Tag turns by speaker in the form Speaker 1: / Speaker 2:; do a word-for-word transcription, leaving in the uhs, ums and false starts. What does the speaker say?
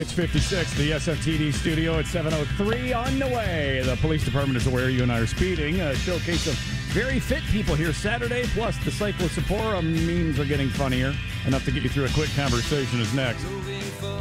Speaker 1: It's fifty-six, the S F T D studio at seven oh three on the way. The police department is aware you and I are speeding. A showcase of very fit people here Saturday, plus the Cyclo Sapporo memes are getting funnier. Enough to get you through a quick conversation is next.